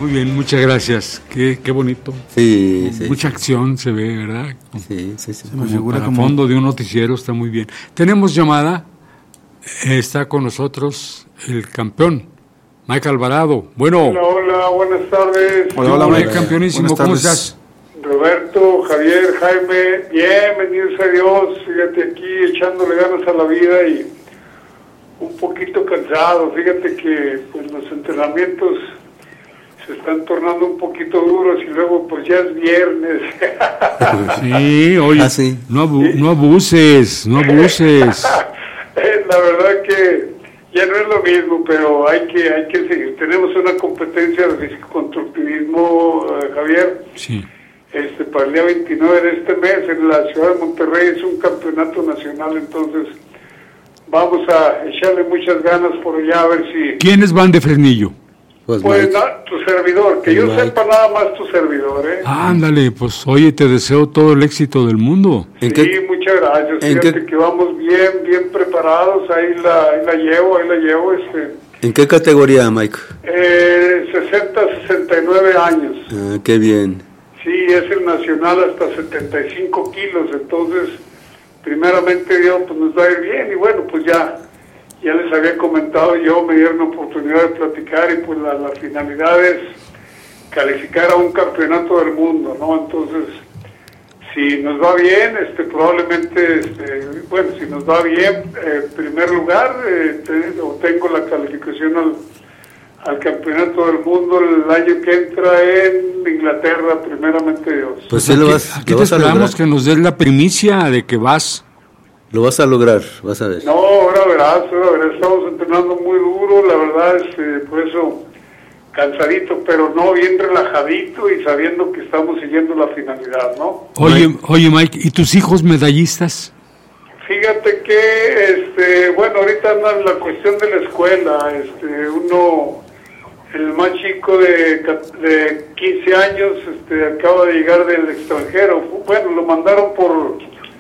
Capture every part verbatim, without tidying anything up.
Muy bien, muchas gracias. Qué, qué bonito. Sí, sí. Mucha acción se ve, ¿verdad? Sí, sí, sí. Se me figura como fondo de un noticiero, está muy bien. Tenemos llamada. Está con nosotros el campeón, Mike Alvarado. Bueno. Hola, hola, buenas tardes. Hola, hola, Mike. Campeonísimo, ¿cómo estás? Roberto, Javier, Jaime, bien, bendito sea Dios. Fíjate aquí echándole ganas a la vida y un poquito cansado. Fíjate que pues los entrenamientos se están tornando un poquito duros y luego pues ya es viernes. Sí, oye, ah, sí. no, abu- no abuses, no abuses. La verdad que ya no es lo mismo, pero hay que hay que seguir. Tenemos una competencia de físico-constructivismo, uh, Javier. Sí. Este, para el día veintinueve de este mes en la ciudad de Monterrey es un campeonato nacional, entonces vamos a echarle muchas ganas por allá a ver si... ¿Quiénes van de Fresnillo? Pues, pues na, tu servidor, que yo Mike. sepa nada más tu servidor, ¿eh? Ándale, pues oye, te deseo todo el éxito del mundo. Sí, qué, muchas gracias, fíjate qué? que vamos bien, bien preparados, ahí la, ahí la llevo, ahí la llevo, este... ¿En qué categoría, Mike? Eh, sesenta a sesenta y nueve años. Ah, qué bien. Sí, es el nacional hasta setenta y cinco kilos, entonces, primeramente Dios, pues nos va a ir bien, y bueno, pues ya, ya les había comentado yo, me dieron la oportunidad de platicar, y pues la, la finalidad es calificar a un campeonato del mundo, ¿no? Entonces, si nos va bien, este, probablemente, este, bueno, si nos va bien, en eh, primer lugar, eh, te, obtengo la calificación al al campeonato del mundo el año que entra en Inglaterra, primeramente Dios. Pues sí, lo vas, aquí lo te vas esperamos que nos des la primicia de que vas. Lo vas a lograr, vas a ver. No, ahora verás, ahora verás, estamos entrenando muy duro, la verdad es que por eso cansadito, pero no, bien relajadito y sabiendo que estamos siguiendo la finalidad, ¿no? Oye, Mike. oye Mike, ¿y tus hijos medallistas? Fíjate que, este, bueno, ahorita anda la cuestión de la escuela, este, uno... El más chico de, de quince años este, acaba de llegar del extranjero. Bueno, lo mandaron por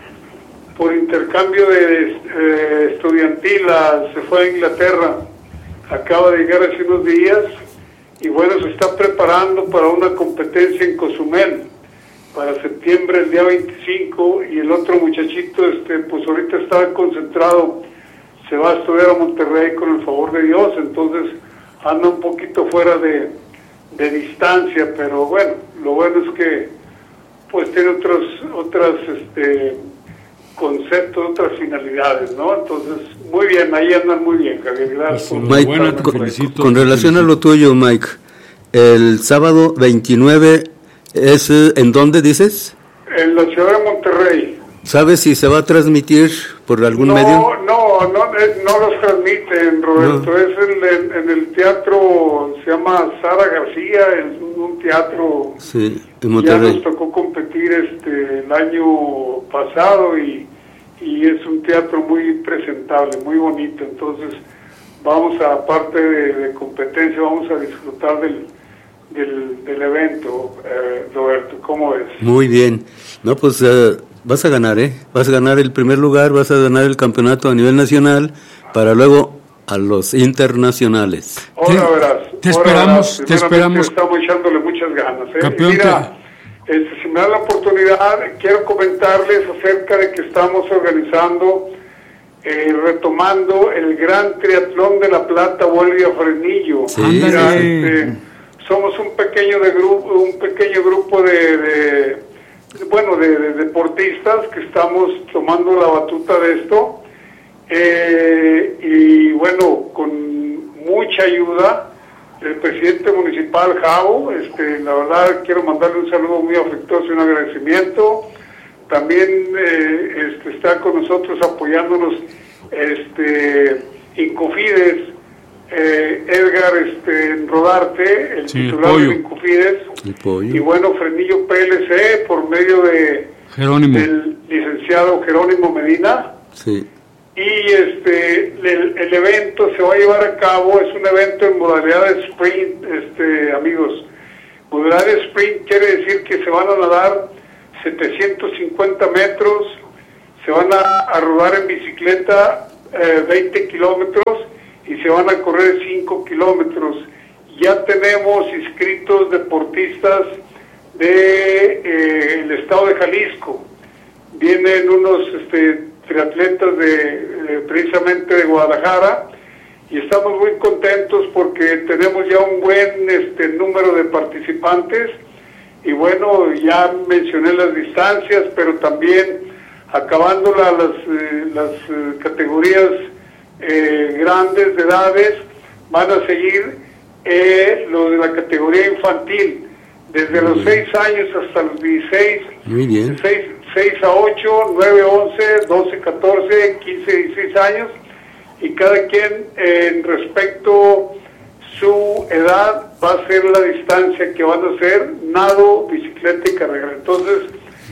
por intercambio de eh, estudiantil, a, se fue a Inglaterra. Acaba de llegar hace unos días y bueno, se está preparando para una competencia en Cozumel para septiembre, el día veinticinco, y el otro muchachito, este, pues ahorita está concentrado, se va a estudiar a Monterrey con el favor de Dios, entonces anda un poquito fuera de, de distancia, pero bueno, lo bueno es que pues tiene otros otras este conceptos, otras finalidades, ¿no? Entonces, muy bien, ahí andan muy bien, Javier. Gracias. Mike, buena, con, felicito, con relación felicito. a lo tuyo, Mike, el sábado veintinueve es ¿en dónde dices? En la ciudad de Monterrey. ¿Sabes si se va a transmitir por algún no, medio? No, no, no los transmiten, Roberto. No. Es en, en, en el teatro, se llama Sara García, es un teatro. Sí, en Monterrey. Ya nos tocó competir este el año pasado y, y es un teatro muy presentable, muy bonito. Entonces, vamos a, aparte de, de competencia, vamos a disfrutar del, del, del evento, eh, Roberto. ¿Cómo ves? Muy bien. No, pues... Uh... Vas a ganar, ¿eh? Vas a ganar el primer lugar, vas a ganar el campeonato a nivel nacional, para luego a los internacionales. Ahora verás. Te esperamos, verás. te esperamos. Estamos echándole muchas ganas, ¿eh? Campeón, mira, este, si me da la oportunidad, quiero comentarles acerca de que estamos organizando, eh, retomando el Gran Triatlón de La Plata, Bolivia, Fresnillo. Sí. Mira, este, somos un pequeño de grupo, un pequeño grupo de, de bueno, de, de deportistas que estamos tomando la batuta de esto, eh, y bueno, con mucha ayuda del presidente municipal, Javo, este, la verdad quiero mandarle un saludo muy afectuoso y un agradecimiento. También eh, este, está con nosotros apoyándonos este, Incofides, Eh, Edgar este, Rodarte, el sí, titular el de Incofides, el y bueno, Fresnillo P L C, por medio de Jerónimo. del licenciado Jerónimo Medina. Sí. Y este el, el evento se va a llevar a cabo, es un evento en modalidad de sprint, este amigos. Modalidad de sprint quiere decir que se van a nadar setecientos cincuenta metros, se van a, a rodar en bicicleta eh, veinte kilómetros y se van a correr cinco kilómetros. ya tenemos inscritos deportistas de eh, el estado de Jalisco. Vienen unos este, triatletas de, de precisamente de Guadalajara, y estamos muy contentos porque tenemos ya un buen este, número de participantes. Y bueno, ya mencioné las distancias, pero también acabando la, las, eh, las eh, categorías eh, grandes de edades, van a seguir eh, lo de la categoría infantil, desde Muy los seis años hasta los dieciséis, Muy bien. seis a ocho, nueve a once, doce, catorce, quince, dieciséis años, y cada quien eh, en respecto su edad va a ser la distancia que van a hacer, nado, bicicleta y carrera. Entonces,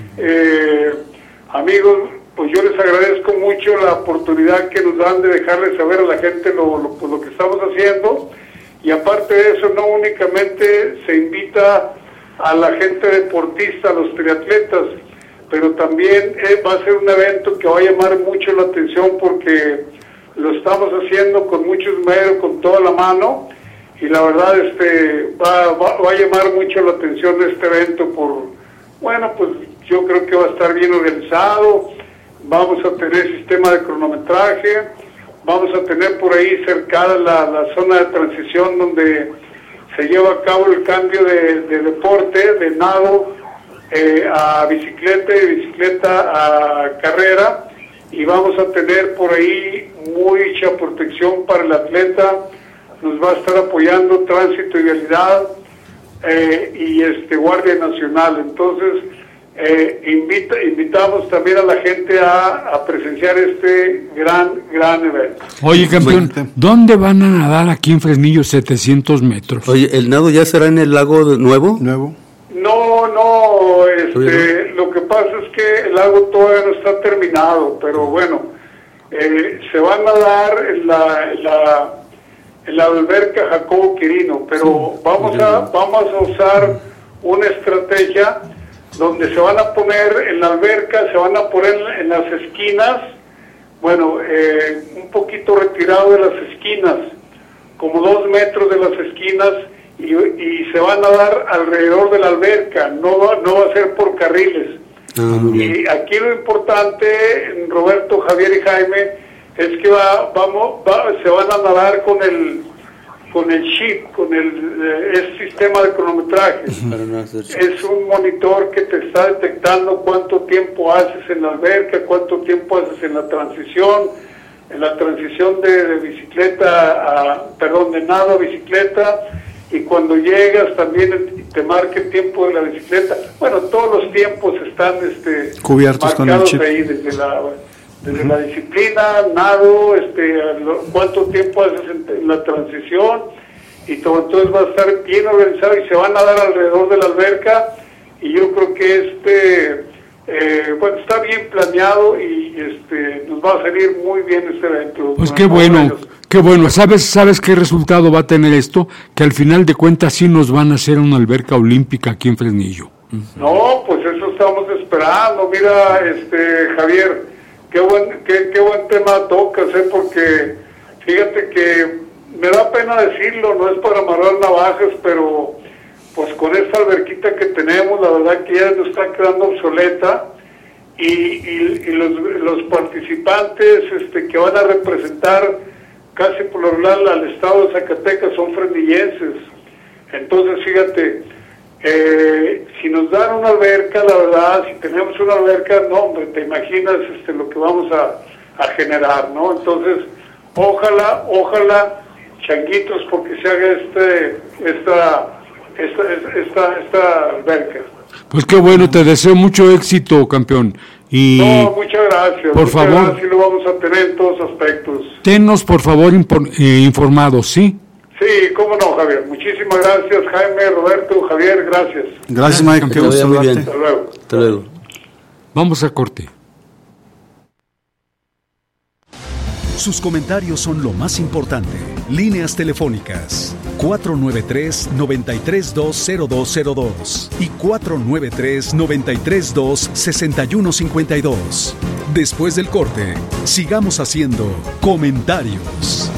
eh, amigos, pues yo les agradezco mucho la oportunidad que nos dan de dejarles saber a la gente lo, lo, pues lo que estamos haciendo, y aparte de eso, no únicamente se invita a la gente deportista, a los triatletas, pero también eh, va a ser un evento que va a llamar mucho la atención porque lo estamos haciendo con mucho esmero, con toda la mano, y la verdad este va, va, va a llamar mucho la atención de este evento por, bueno, pues yo creo que va a estar bien organizado, vamos a tener sistema de cronometraje, vamos a tener por ahí cercada la, la zona de transición donde se lleva a cabo el cambio de, de deporte, de nado eh, a bicicleta y de bicicleta a carrera, y vamos a tener por ahí mucha protección para el atleta. Nos va a estar apoyando Tránsito y Vialidad eh, y este Guardia Nacional. Entonces eh, invita, invitamos también a la gente a, a presenciar este gran gran evento. Oye, campeón, ¿dónde van a nadar aquí en Fresnillo setecientos metros? Oye, ¿el nado ya será en el lago nuevo? Nuevo. No, no, este, lo que pasa es que el lago todavía no está terminado, pero bueno, eh, se van a dar en la, en la, en la alberca Jacobo Quirino, pero sí, vamos a vamos a usar una estrategia donde se van a poner en la alberca, se van a poner en las esquinas, bueno, eh, un poquito retirado de las esquinas, como dos metros de las esquinas, y, y se van a dar alrededor de la alberca, no va, no va a ser por carriles. Uh-huh. Y aquí lo importante, Roberto, Javier y Jaime, es que va, vamos, va, se van a nadar con el con el chip, con el, eh, el sistema de cronometraje. Uh-huh. Es un monitor que te está detectando cuánto tiempo haces en la alberca, cuánto tiempo haces en la transición, en la transición de, de bicicleta a, perdón, de nado a bicicleta, y cuando llegas también te marca el tiempo de la bicicleta. Bueno, todos los tiempos están este, cubiertos con el chip. Ahí, desde la, desde uh-huh. la disciplina, nado, este, cuánto tiempo haces en, en la transición, y todo. Entonces va a estar bien organizado y se van a dar alrededor de la alberca, y yo creo que este, eh, bueno, está bien planeado y este, nos va a salir muy bien este evento. Pues qué bueno. Años. Qué bueno, ¿sabes sabes qué resultado va a tener esto? Que al final de cuentas sí nos van a hacer una alberca olímpica aquí en Fresnillo. No, pues eso estamos esperando. Mira, este Javier, qué buen qué, qué buen tema tocas, ¿eh? Porque fíjate que me da pena decirlo, no es para amarrar navajas, pero pues con esta alberquita que tenemos, la verdad que ya nos está quedando obsoleta, y, y, y los, los participantes este, que van a representar casi por lo general al estado de Zacatecas son fresnillenses. Entonces, fíjate, eh, si nos dan una alberca, la verdad, si tenemos una alberca, no, hombre, te imaginas este, lo que vamos a, a generar, ¿no? Entonces, ojalá, ojalá, changuitos, porque se haga este, esta, esta, esta, esta alberca. Pues qué bueno, te deseo mucho éxito, campeón. Y no, muchas gracias. Por muchas favor, gracias, lo vamos a tener en todos aspectos. Tenos, por favor, impor, eh, informados, ¿sí? Sí, cómo no, Javier. Muchísimas gracias, Jaime, Roberto, Javier, gracias. Gracias, Mike. Qué gusto muy bien. Hasta luego. Hasta luego. Vamos a corte. Sus comentarios son lo más importante. Líneas telefónicas cuatro nueve tres, nueve tres dos, cero dos cero dos y cuatro nueve tres, nueve tres dos, seis uno cinco dos. Después del corte, sigamos haciendo comentarios.